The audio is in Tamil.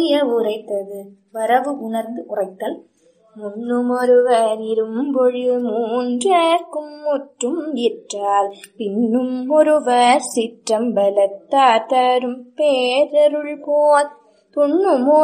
உரைத்தது. வரவு உணர்ந்து உரைத்தல். முன்னுமொருவர் இரும்பொழில் மூன்றற்கும் முற்றும் இற்றால் பின்னும் ஒருவர் சிற்றம்பலத்தார் தரும் பேரருள் போல் துண்ணுமோ